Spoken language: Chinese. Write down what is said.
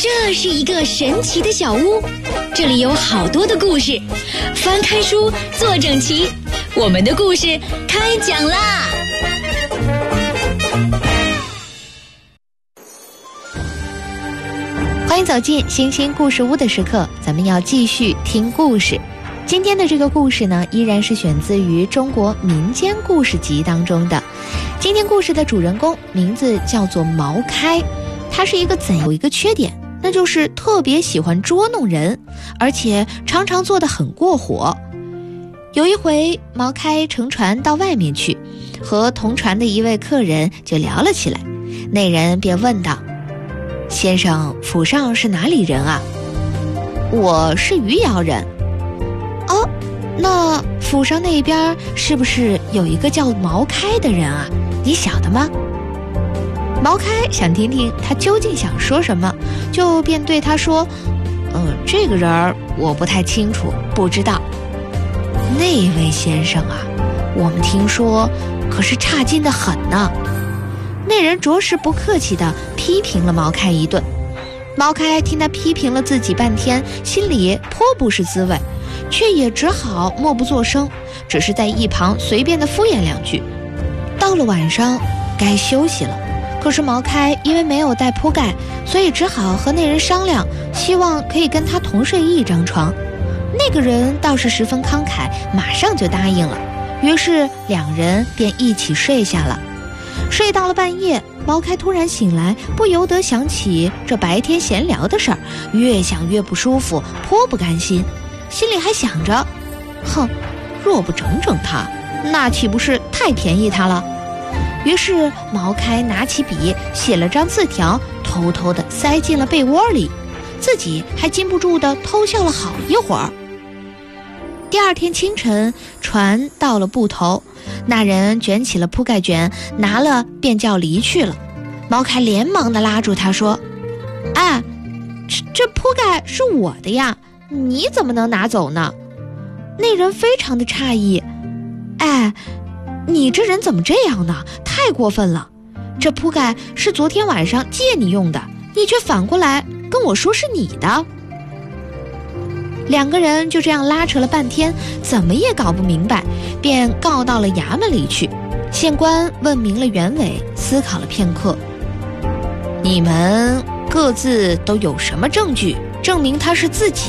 这是一个神奇的小屋，这里有好多的故事，翻开书，坐整齐，我们的故事开讲啦！ 欢迎走进星星故事屋的时刻，咱们要继续听故事。今天的这个故事呢，依然是选自于中国民间故事集当中的。今天故事的主人公名字叫做毛开，他是一个有一个缺点，那就是特别喜欢捉弄人，而且常常做得很过火。有一回，毛开乘船到外面去，和同船的一位客人就聊了起来。那人便问道：先生，府上是哪里人啊？我是余姚人。哦，那府上那边是不是有一个叫毛开的人啊？你晓得吗？毛开想听听他究竟想说什么，就便对他说：这个人我不太清楚，不知道。那位先生啊，我们听说可是差劲得很呢。那人着实不客气地批评了毛开一顿。毛开听他批评了自己半天，心里颇不是滋味，却也只好默不作声，只是在一旁随便地敷衍两句。到了晚上该休息了，可是毛开因为没有带铺盖，所以只好和那人商量，希望可以跟他同睡一张床。那个人倒是十分慷慨，马上就答应了，于是两人便一起睡下了。睡到了半夜，毛开突然醒来，不由得想起这白天闲聊的事儿，越想越不舒服，颇不甘心，心里还想着：若不整整他，那岂不是太便宜他了？于是毛开拿起笔，写了张字条，偷偷地塞进了被窝里，自己还禁不住地偷笑了好一会儿。第二天清晨，船到了埠头，那人卷起了铺盖卷，拿了便叫离去了。毛开连忙地拉住他说：这铺盖是我的呀，你怎么能拿走呢？那人非常的诧异：你这人怎么这样呢？太过分了，这铺盖是昨天晚上借你用的，你却反过来跟我说是你的。两个人就这样拉扯了半天，怎么也搞不明白，便告到了衙门里去。县官问明了原委，思考了片刻：你们各自都有什么证据证明他是自己